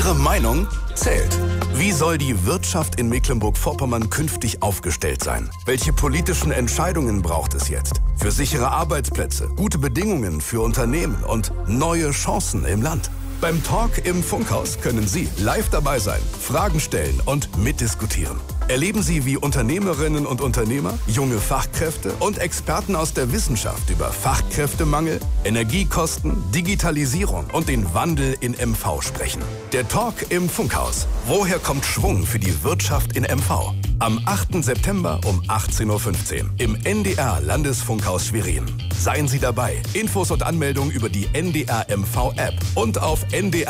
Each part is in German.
Ihre Meinung zählt. Wie soll die Wirtschaft in Mecklenburg-Vorpommern künftig aufgestellt sein? Welche politischen Entscheidungen braucht es jetzt? Für sichere Arbeitsplätze, gute Bedingungen für Unternehmen und neue Chancen im Land. Beim Talk im Funkhaus können Sie live dabei sein, Fragen stellen und mitdiskutieren. Erleben Sie, wie Unternehmerinnen und Unternehmer, junge Fachkräfte und Experten aus der Wissenschaft über Fachkräftemangel, Energiekosten, Digitalisierung und den Wandel in MV sprechen. Der Talk im Funkhaus. Woher kommt Schwung für die Wirtschaft in MV? Am 8. September um 18.15 Uhr im NDR Landesfunkhaus Schwerin. Seien Sie dabei. Infos und Anmeldung über die NDR MV App und auf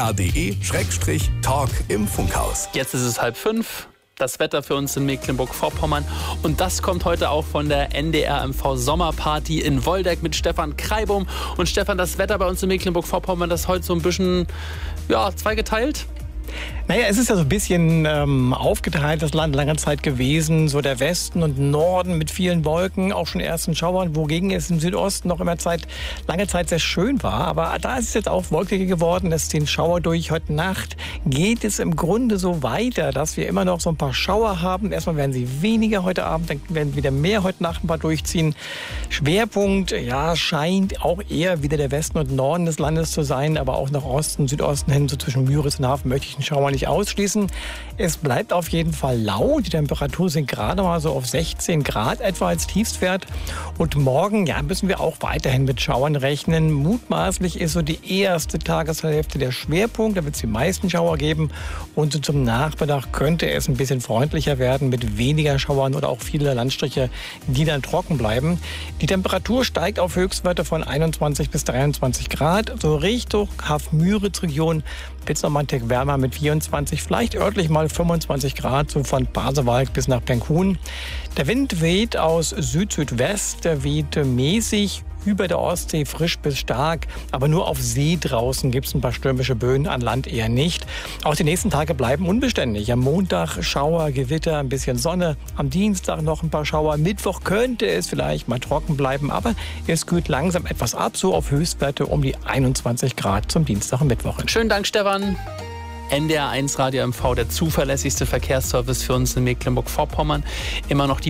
ndr.de/Talk im Funkhaus. Jetzt ist es 4:30. Das Wetter für uns in Mecklenburg-Vorpommern. Und das kommt heute auch von der NDR MV Sommerparty in Woldeck mit Stefan Kreibum. Und Stefan, das Wetter bei uns in Mecklenburg-Vorpommern, das ist heute so ein bisschen, zweigeteilt. Naja, es ist ja so ein bisschen aufgeteilt, das Land lange Zeit gewesen. So der Westen und Norden mit vielen Wolken, auch schon ersten Schauern, wogegen es im Südosten noch immer lange Zeit sehr schön war. Aber da ist es jetzt auch wolkiger geworden, es ziehen Schauer durch. Heute Nacht geht es im Grunde so weiter, dass wir immer noch so ein paar Schauer haben. Erstmal werden sie weniger heute Abend, dann werden wieder mehr heute Nacht ein paar durchziehen. Schwerpunkt, scheint auch eher wieder der Westen und Norden des Landes zu sein, aber auch nach Osten, Südosten hin, so zwischen Müritz und Hafen möchte ich den Schauer nicht ausschließen. Es bleibt auf jeden Fall lau. Die Temperatur sind gerade mal so auf 16 Grad etwa als Tiefstwert. Und morgen müssen wir auch weiterhin mit Schauern rechnen. Mutmaßlich ist so die erste Tageshälfte der Schwerpunkt. Da wird es die meisten Schauer geben. Und so zum Nachmittag könnte es ein bisschen freundlicher werden mit weniger Schauern oder auch viele Landstriche, die dann trocken bleiben. Die Temperatur steigt auf Höchstwerte von 21 bis 23 Grad. So Richtung Haff-Müritz-Region wird es noch mal einen Tick wärmer mit 24, vielleicht örtlich mal 25 Grad, so von Pasewalk bis nach Penkhuhn. Der Wind weht aus Süd-Südwest, der weht mäßig über der Ostsee, frisch bis stark, aber nur auf See draußen gibt es ein paar stürmische Böen, an Land eher nicht. Auch die nächsten Tage bleiben unbeständig. Am Montag Schauer, Gewitter, ein bisschen Sonne, am Dienstag noch ein paar Schauer, Mittwoch könnte es vielleicht mal trocken bleiben, aber es kühlt langsam etwas ab, so auf Höchstwerte um die 21 Grad zum Dienstag und Mittwoch. Schönen Dank, Stefan. NDR 1 Radio MV, der zuverlässigste Verkehrsservice für uns in Mecklenburg-Vorpommern. Immer noch die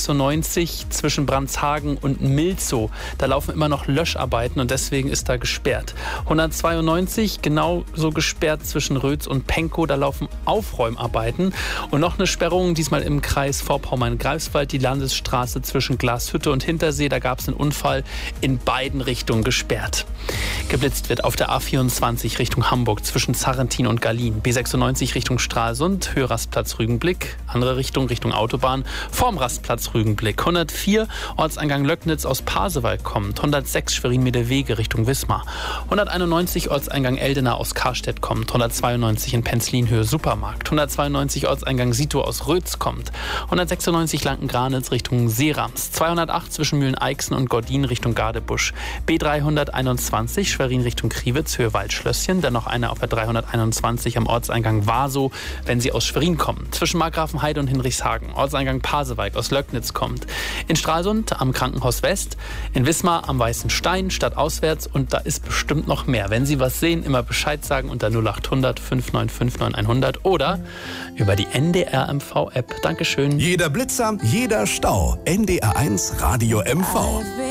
B96 zwischen Brandshagen und Milzow. Da laufen immer noch Löscharbeiten und deswegen ist da gesperrt. 192 genauso gesperrt zwischen Rötz und Pankow. Da laufen Aufräumarbeiten. Und noch eine Sperrung, diesmal im Kreis Vorpommern-Greifswald, die Landesstraße zwischen Glashütte und Hintersee. Da gab es einen Unfall, in beiden Richtungen gesperrt. Geblitzt wird auf der A24 Richtung Hamburg zwischen Sarrentin und Gallien. B96 Richtung Stralsund, Höherrastplatz Rügenblick. Andere Richtung Autobahn, vorm Rastplatz Rügenblick. 104 Ortseingang Löcknitz aus Pasewalk kommt. 106 Schwerin-Medewege Richtung Wismar. 191 Ortseingang Eldena aus Karstedt kommt. 192 in Penzlinhöhe Supermarkt. 192 Ortseingang Sito aus Rötz kommt. 196 Lanken-Granitz Richtung Seerams. 208 zwischen Mühlen-Eichsen und Gordin Richtung Gadebusch. B321 Schwerin Richtung Kriwitz, Höhe Waldschlösschen. Dann noch eine auf der 321 am Ortseingang Wasow, wenn Sie aus Schwerin kommen. Zwischen Markgrafenheide und Hinrichshagen. Ortseingang Pasewalk aus Löcknitz kommt. In Stralsund am Krankenhaus West. In Wismar am Weißen Stein, stadtauswärts. Und da ist bestimmt noch mehr. Wenn Sie was sehen, immer Bescheid sagen unter 0800 595 9100 oder über die NDR MV App. Dankeschön. Jeder Blitzer, jeder Stau. NDR 1 Radio MV.